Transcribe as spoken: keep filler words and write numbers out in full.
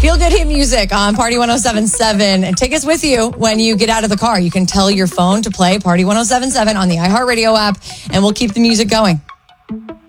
Feel Good Hit Music on Party one oh seven point seven. And take us with you when you get out of the car. You can tell your phone to play Party one oh seven point seven on the iHeartRadio app, and we'll keep the music going.